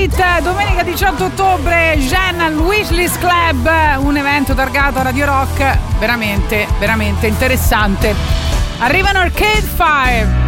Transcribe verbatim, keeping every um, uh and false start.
Street, domenica diciotto ottobre, Jen al Wishlist Club, un evento targato a Radio Rock veramente, veramente interessante. Arrivano Arcade Fire.